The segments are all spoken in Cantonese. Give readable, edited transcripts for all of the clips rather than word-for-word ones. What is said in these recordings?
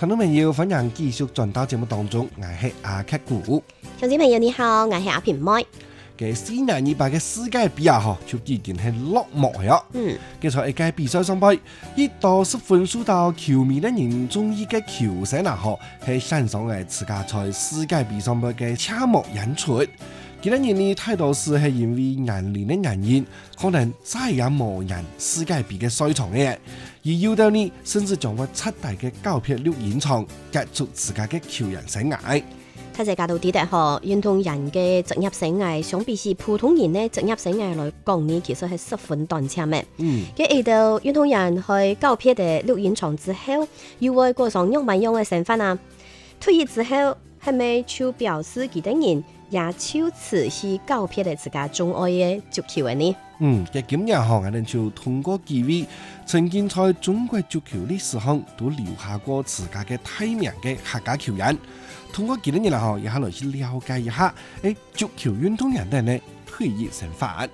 聽眾朋友，歡迎繼續轉到節目當中，我係阿克古。 小朋友你好，我係阿平妹。 嘅4年200嘅世界盃啊，就已經係落幕咗。嘅在一屆比賽上邊，一到10分數到球迷嘅人中意嘅球星啊，係欣賞嘅自家在世界盃上邊嘅車幕演出。其他人呢睇到是係因為年齡嘅原因，可能再也冇人世界盃嘅賽場嘅，而有的呢甚至將會出大嘅膠片錄影廠，結束自家嘅球員生涯。 睇隻教導啲嘅運動人嘅職業生涯，相比起普通人嘅職業生涯來講呢，其實係十分短暫嘅。佢到運動人去膠片嘅錄影廠之後，又會過上樣嘅身份啊。退役之後，係咪就表示其他人也就此是膠片嘅自家鍾愛嘅足球嘅呢？ 嘅今日我哋就通過幾位曾經在中國足球歷史上都留下過自家嘅大名嘅客家球員，通過幾多年啦，也下來去了解一下足球運動員嘅退役生活。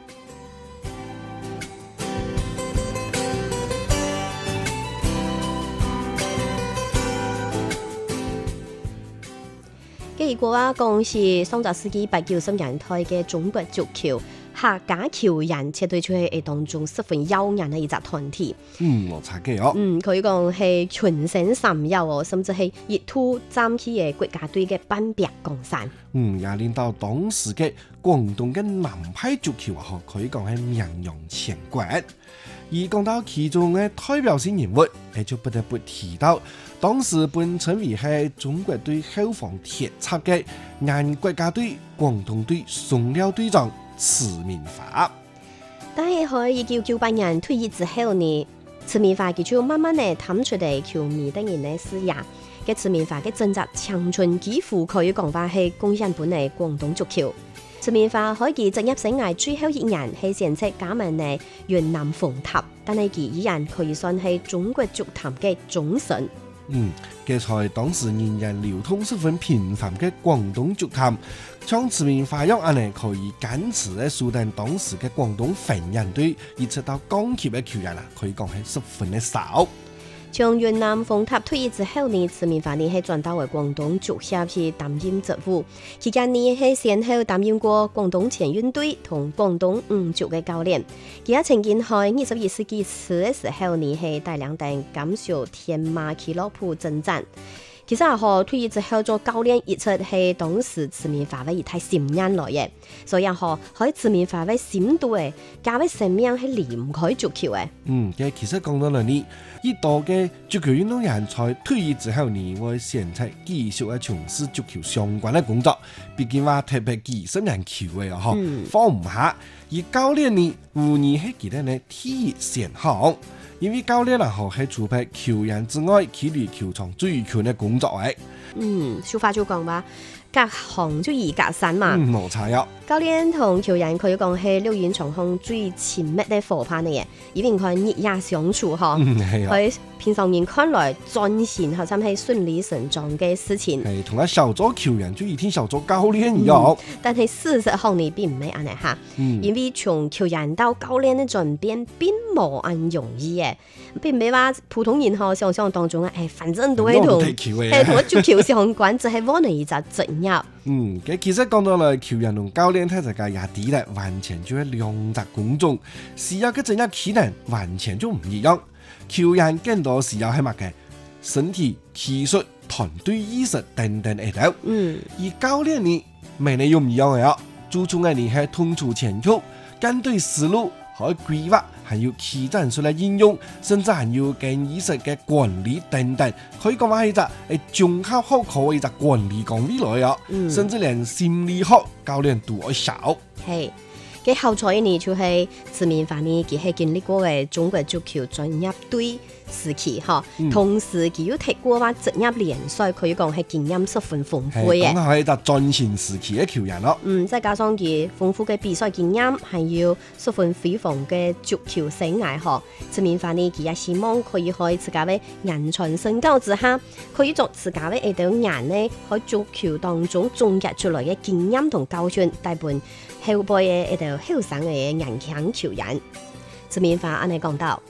如果話講是上個世紀80-90年代嘅中國足球客家球員，絕對就係當中十分耀眼嘅一隻團體。 我查嘅哦。 可以講係全省三優哦，甚至係一度站起嘅國家隊嘅半壁江山。也令到當時嘅廣東嘅南派足球啊，可以講係名揚全國。而講到其中嘅代表性人物，就不得不提到當時本稱為係中國隊後防鐵閘嘅原國家隊廣東隊松遼隊長池明華。 但係喺1998年退役之後呢，池明華佢就慢慢地探出嚟球迷等人嘅視野。嘅池明華嘅整個青春幾乎可以講話係貢獻本嚟廣東足球。池明華喺佢職業生涯最後一年係選擇加盟嘅雲南鳳塔，但係佢依然可以算係中國足壇嘅忠臣。 嘅在當時人人流通十分頻繁嘅廣東足壇，像池明華樣安可以堅持嘅數定當時嘅廣東飛人隊一直到降級嘅球員啦，可以講係十分嘅少。 從雲南鳳塔退役之後呢，池明華呢係轉到為廣東足協去擔任職務，期間呢係先後擔任過廣東前運隊同廣東五足嘅教練。佢也曾經喺21世紀初嘅時候呢係帶領隊甘肅天馬俱樂部征戰。其實退役之後做教練一直係當時池明華嘅一太心眼來嘅，所以喺池明華嘅深度嘅加嘅生命係離唔開足球嘅。 其實講到嚟呢，一多嘅足球運動員在退役之後呢，會選擇繼續從事足球相關嘅工作，畢竟話特別20年球嘅放唔下，而教練呢，無疑係佢哋嘅第一選項。因為教練係除咗球員之外，佢哋球場最強嘅工作嘅。 俗話就講話隔行就易隔山嘛。 冇錯啊。 教練同球員可以講係錄影場上最親密嘅夥伴嚟嘅，因為佢日夜相處喺平常人看來盡善好似係順理成章嘅事情。 係同一小組球員就一天小組教練一樣。 但係事實上呢並唔係咁樣嚇，因為從球員到教練嘅轉變並冇咁容易嘅，並唔係話普通人想象當中反正都係同足球相關，就係揾嚟一隻職業。 其實講到嚟球員同教練睇就也啲咧，完全就係兩隻工種，需要嘅職業技能完全就唔一樣。球員更多需要係乜嘅身體、技術、團隊意識等等喺度。而教練呢，咪你又唔一樣嘅，注重嘅你係統籌全局、跟對思路、可以規劃，還有企戰術嚟應用，甚至還有更意識嘅管理等等，可以講話係一隻綜合好考一隻管理崗位來啊，甚至連心理學教練都會少。 嘅後彩呢，就係池明華呢，佢係經歷過嘅中國足球專業隊時期同時佢又踢過話職業聯賽，可以講係經驗十分豐富嘅。 講係一個戰前時期嘅球員咯。 再加上佢豐富嘅比賽經驗，還有十分輝煌嘅足球生涯池明華呢，佢也希望可以喺自家嘅人才身教之下，可以做自家嘅一道人呢，喺足球當中總結出來嘅經驗同教訓，帶伴後輩嘅一道後生嘅年輕球員。池明華安尼講到。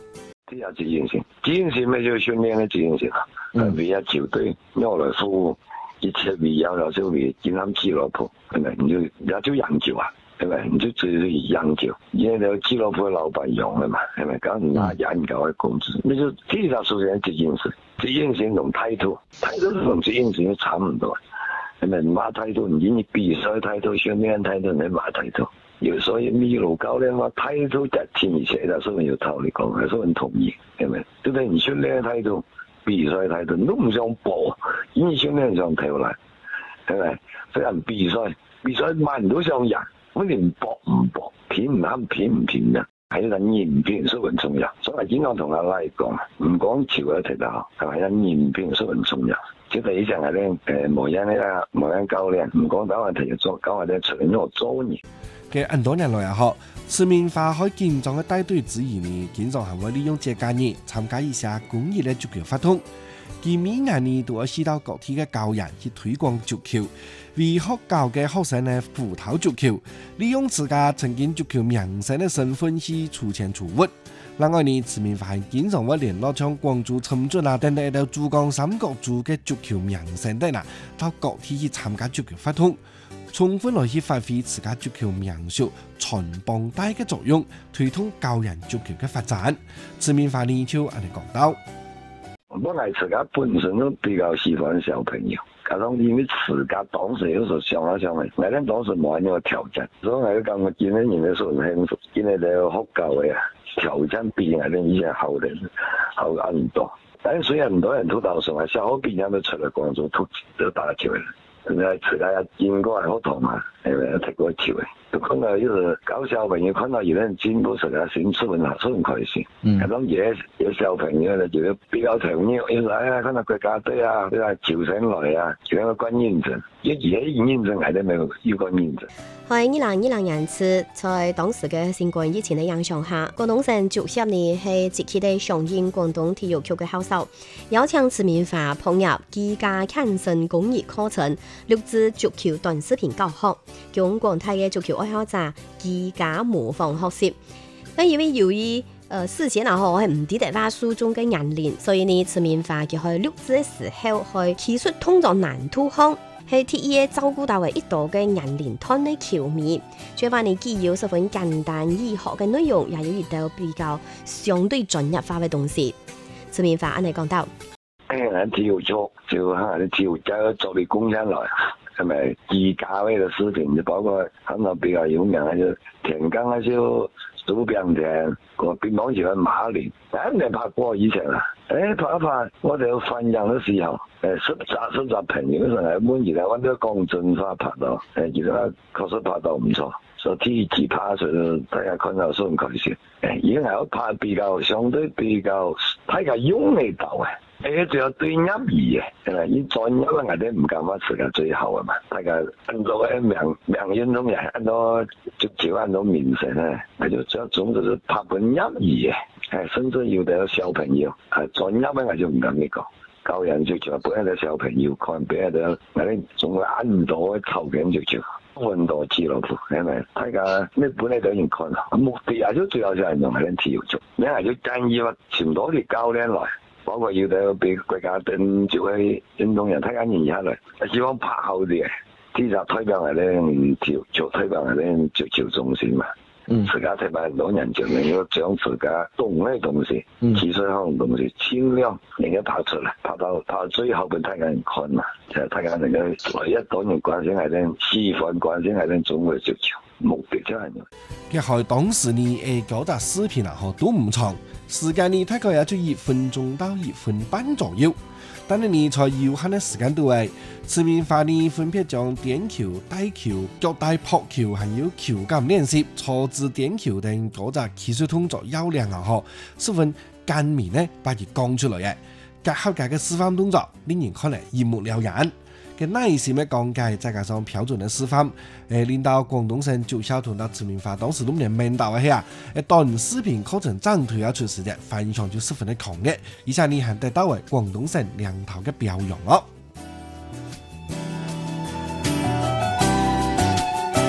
啲有自願性，自願性咪就訓練嘅自願性啊，為一球隊要來服務，一切為要了就為健康俱樂部，係咪？你就也就養球啊，係咪？你就只是養球，因為個俱樂部老闆用嘅嘛，係咪？咁你拿研究嘅工資，你就其實首先自願性，自願性同態度同自願性差唔多，係咪？馬態度，你比賽態度、訓練態度，你馬態度。所以米魯教練話態度就聽一切，所以有道理講，還是很同意，係咪？對不對？你訓練態度、比賽態度，你都唔想搏，你訓練上投來，係咪？雖然比賽慢都想贏，我哋唔搏，拼唔拼嘅，係人認拼是很重要。所以經常同阿拉講，唔講球嘅踢得好，係咪？人認拼是很重要。即係以前係咧，某樣教練唔講打話踢做，講話咧除咗做嘢。 嘅很多年來也好，市民化喺建裝嘅帶隊之餘呢，經常係會利用這間日參加一些公益嘅足球活動。佢每年呢都會使到各地嘅教員去推廣足球，為學校嘅學生呢輔導足球，利用自家曾經足球名聲嘅身份去出錢出物。另外呢，市民化經常會聯絡像廣州深圳啊等等到珠江三角洲嘅足球名聲等啦，到各地去參加足球活動。充分來去發揮自家足球名宿傳幫帶嘅作用，推動教人足球嘅發展。市民化呢就按你講到， 我係自家本身都比較喜歡小朋友，加上因為自家當時有時候想嚟，我哋當時冇呢個挑戰，所以我哋感覺見到人哋說很幸福，見到啲學校嘅挑戰比我哋以前好很多。但係雖然很多人都到時候小學畢業都出來廣州都打球嘅。現在自家也見過係好同啊，係咪踢過球嘅？都看到就是搞小朋友看到有人進步，實在心是很開心。咁樣有小朋友咧就比較長啲，因為看到國家隊啊，對啊，球星來啊，就一個關認證，而家認證係都沒有個認證。 喺2020年初，在當時嘅新冠疫情嘅影響下，廣東省足協呢係積極地響應廣東體育局嘅號召，邀請市民化配入自家產生公益課程，錄製足球短視頻教學，用廣大嘅足球愛好者自家模仿學習。因為由於事前啊，我係唔知得話書中嘅年齡，所以呢，市民化就去錄製嘅時候，去技術動作難度項。係特意照顧到一度嘅年齡段嘅球迷，最話你既有十分簡單易學嘅內容，也有一道比較相對專業化嘅東西。市民化按你講到， 體育局就喺體育界做啲貢獻來，係咪？自家嘅視頻就包括很多比較有名嘅就田徑啊，就蘇炳添個乒乓球嘅馬連，你拍過以前啊？拍一拍，我哋分享嘅時候。實習朋友嗰陣係滿意啦，揾到江俊發拍到，而家確實拍到唔錯，所以第二次拍出嚟大家看到都很開心。已經係拍比較相對比較睇個用力度嘅，仲有對入耳嘅，因專業嘅我哋唔敢話自己最好啊嘛，大家很多嘅名運動員，很多足球很多明星咧，佢就將總之是拍本入耳嘅，甚至有啲小朋友係專業嘅我就唔敢你講。教人足球，本來啲小朋友看，俾人哋我哋仲會很多球員足球，很多俱樂部，係咪？大家你本來都已經看啦，目的也就主要就係用係啲體育組，你係要建議話請多啲教練來，包括要啲俾國家隊做嘅運動員睇緊研下來，希望拍好啲嘅，其實推廣係啲體育組，推廣係啲足球中心嘛。自家睇埋老人就能夠將自家懂嘅東西、技術上嘅東西，盡量能夠拍出來，拍到最後俾大家人看嘛，就係大家能夠唯一當然關心係啲示範，關心係啲中國足球，目的就係咁。 其實當時呢嗰集視頻啊，都唔長，時間呢大概也就1分鐘到1分半左右。但係你在有限嘅時間度內，市民化呢分別將點球、帶球、腳帶撲球，還有球感練習、錯字點球等嗰隻技術動作要領啊！十分簡明呢，把佢講出來嘅，結合佢嘅示範動作，令人看嚟一目了然。嘅耐心嘅講解，再加上標準嘅示範，令到廣東省足協同到市民化當時都唔明到嘅啊！短視頻課程正推出時嘅反響就十分的強烈，以下呢還得到為廣東省兩頭嘅表揚哦。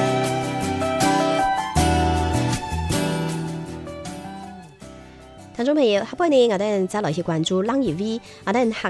聽眾眾朋友，下半年我哋再來去關注另一位我哋客